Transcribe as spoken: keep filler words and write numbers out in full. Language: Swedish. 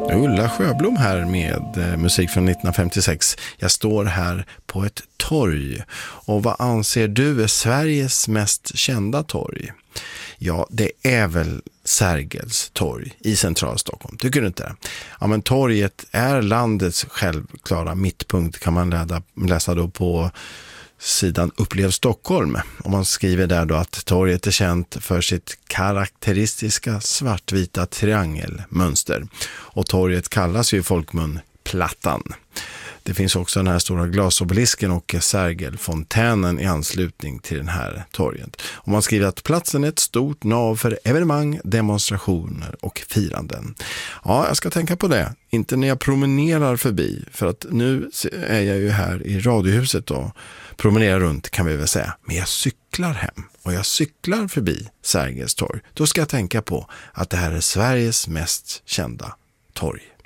Ulla Sjöblom här med eh, musik från nittonhundrafemtiosex. Jag står här på ett torg. Och vad anser du är Sveriges mest kända torg? Ja, det är väl Sergels torg i centrala Stockholm. Tycker du inte det? Ja, men torget är landets självklara mittpunkt, kan man läsa, läsa då på sidan Upplev Stockholm. Och man skriver där då att torget är känt för sitt karaktäristiska svartvita triangelmönster. Och torget kallas ju i folkmun Plattan. Det finns också den här stora glasobelisken och Sergelfontänen i anslutning till den här torget. Och man skriver att platsen är ett stort nav för evenemang, demonstrationer och firanden. Ja, jag ska tänka på det. Inte när jag promenerar förbi, för att nu är jag ju här i Radiohuset och promenerar runt, kan vi väl säga. Men jag cyklar hem och jag cyklar förbi Sergels torg. Då ska jag tänka på att det här är Sveriges mest kända torg.